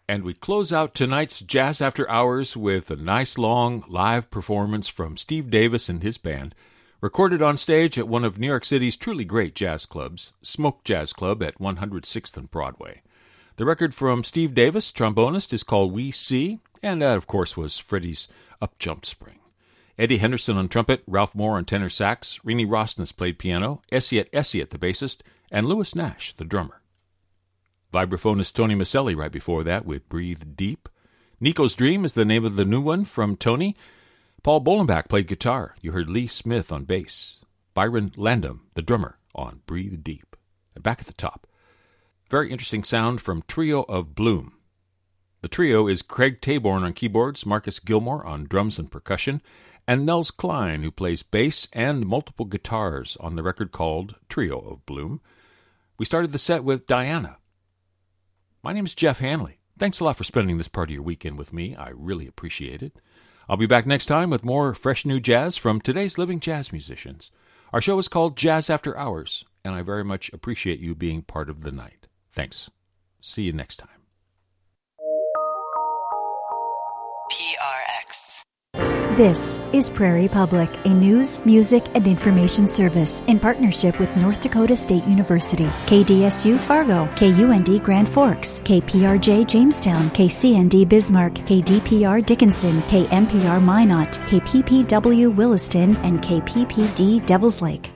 And we close out tonight's Jazz After Hours with a nice long live performance from Steve Davis and his band, recorded on stage at one of New York City's truly great jazz clubs, Smoke Jazz Club at 106th and Broadway. The record from Steve Davis, trombonist, is called We See, and that, of course, was Freddie's Up Jump Spring. Eddie Henderson on trumpet, Ralph Moore on tenor sax, Renee Rosnes played piano, Essiet the bassist, and Louis Nash, the drummer. Vibraphonist Tony Maselli right before that with Breathe Deep. Nico's Dream is the name of the new one from Tony. Paul Bolenbach played guitar. You heard Lee Smith on bass. Byron Landum, the drummer, on Breathe Deep. And back at the top, very interesting sound from Trio of Bloom. The trio is Craig Taborn on keyboards, Marcus Gilmore on drums and percussion, and Nels Klein, who plays bass and multiple guitars on the record called Trio of Bloom. We started the set with Diana. My name is Jeff Hanley. Thanks a lot for spending this part of your weekend with me. I really appreciate it. I'll be back next time with more fresh new jazz from today's living jazz musicians. Our show is called Jazz After Hours, and I very much appreciate you being part of the night. Thanks. See you next time. PRX. This is Prairie Public, a news, music, and information service in partnership with North Dakota State University, KDSU Fargo, KUND Grand Forks, KPRJ Jamestown, KCND Bismarck, KDPR Dickinson, KMPR Minot, KPPW Williston, and KPPD Devils Lake.